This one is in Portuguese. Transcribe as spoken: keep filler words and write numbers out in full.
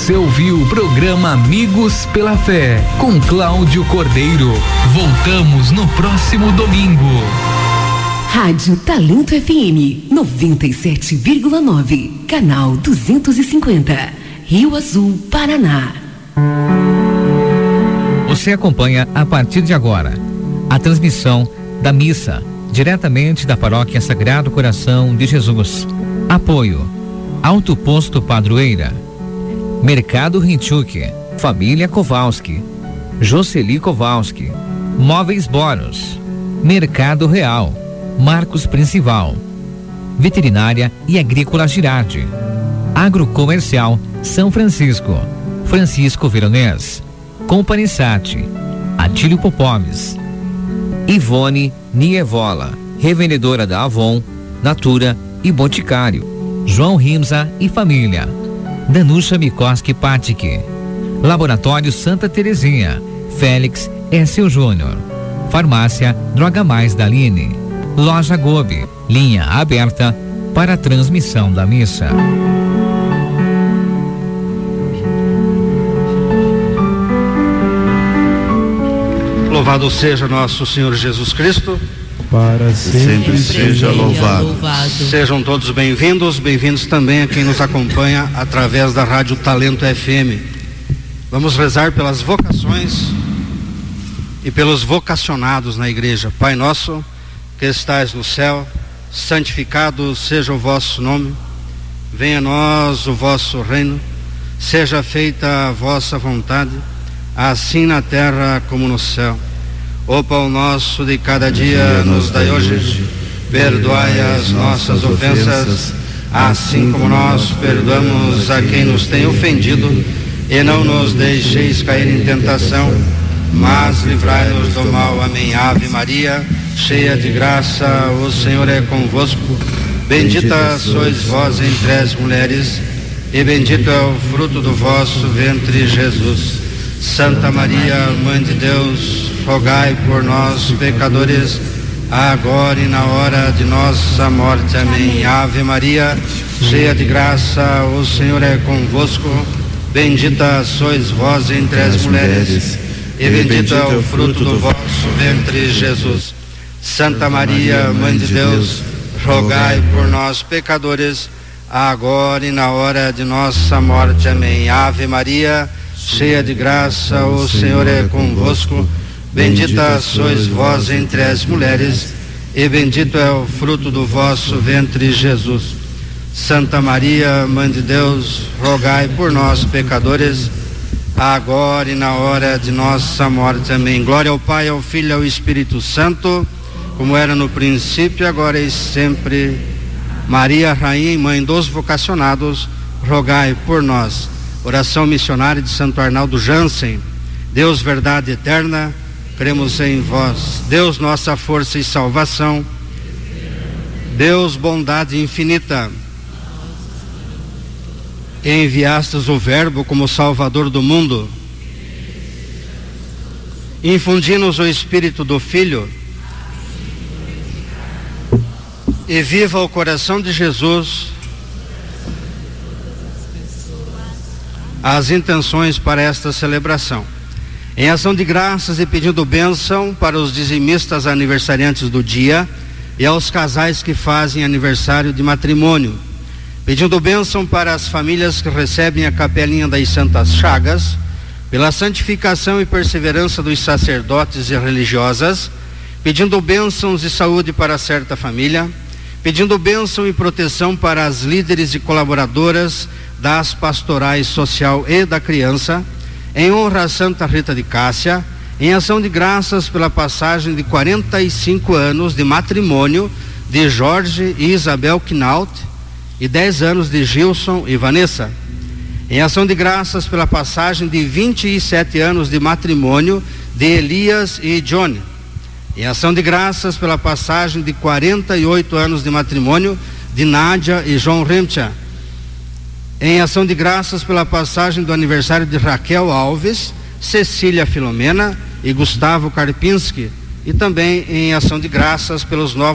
Você ouviu o programa Amigos pela Fé com Cláudio Cordeiro. Voltamos no próximo domingo. Rádio Talento F M noventa e sete vírgula nove, canal duzentos e cinquenta, Rio Azul, Paraná. Você acompanha a partir de agora a transmissão da missa diretamente da Paróquia Sagrado Coração de Jesus. Apoio: Alto Posto Padroeira, Mercado Rinchuk, Família Kowalski, Jocely Kowalski, Móveis Boros, Mercado Real, Marcos Principal, Veterinária e Agrícola Girardi, Agrocomercial São Francisco, Francisco Veronês, Company Sat, Atílio Popomes, Ivone Nievola, revendedora da Avon, Natura e Boticário, João Rimza e Família, Danusha Mikoski Patic, Laboratório Santa Terezinha, Félix Écio Júnior, Farmácia Droga Mais Daline, Loja Gobi, linha aberta para a transmissão da missa. Louvado seja nosso Senhor Jesus Cristo. Para sempre, sempre seja louvado. louvado. Sejam todos bem-vindos, bem-vindos também a quem nos acompanha através da Rádio Talento F M. Vamos rezar pelas vocações e pelos vocacionados na igreja. Pai nosso, que estais no céu, santificado seja o vosso nome, venha a nós o vosso reino, seja feita a vossa vontade, assim na terra como no céu. O pão nosso de cada dia nos dai hoje, perdoai as nossas ofensas, assim como nós perdoamos a quem nos tem ofendido, e não nos deixeis cair em tentação, mas livrai-nos do mal. Amém. Ave Maria, cheia de graça, o Senhor é convosco, bendita sois vós entre as mulheres, e bendito é o fruto do vosso ventre, Jesus. Santa Maria, Mãe de Deus, rogai por nós, pecadores, agora e na hora de nossa morte. Amém. Ave Maria, cheia de graça, o Senhor é convosco, bendita sois vós entre as mulheres, e bendito é o fruto do vosso ventre, Jesus. Santa Maria, Mãe de Deus, rogai por nós, pecadores, agora e na hora de nossa morte. Amém. Ave Maria, cheia de graça, o Senhor é convosco, bendita sois vós entre as mulheres, e bendito é o fruto do vosso ventre, Jesus. Santa Maria, Mãe de Deus, rogai por nós, pecadores, agora e na hora de nossa morte. Amém. Glória ao Pai, ao Filho e ao Espírito Santo, como era no princípio, agora e sempre. Maria, Rainha e Mãe dos vocacionados, rogai por nós. Oração missionária de Santo Arnaldo Jansen. Deus, verdade eterna, cremos em vós. Deus, nossa força e salvação. Deus, bondade infinita. Enviastes o Verbo como Salvador do mundo. Infundi-nos o Espírito do Filho. E viva o coração de Jesus as intenções para esta celebração. Em ação de graças e pedindo bênção para os dizimistas aniversariantes do dia e aos casais que fazem aniversário de matrimônio, pedindo bênção para as famílias que recebem a capelinha das Santas Chagas, pela santificação e perseverança dos sacerdotes e religiosas, pedindo bênçãos e saúde para certa família, pedindo bênção e proteção para as líderes e colaboradoras das pastorais social e da criança, em honra a Santa Rita de Cássia, em ação de graças pela passagem de quarenta e cinco anos de matrimônio de Jorge e Isabel Knaut e dez anos de Gilson e Vanessa, em ação de graças pela passagem de vinte e sete anos de matrimônio de Elias e Johnny, em ação de graças pela passagem de quarenta e oito anos de matrimônio de Nádia e João Remtia, em ação de graças pela passagem do aniversário de Raquel Alves, Cecília Filomena e Gustavo Karpinski, e também em ação de graças pelos novos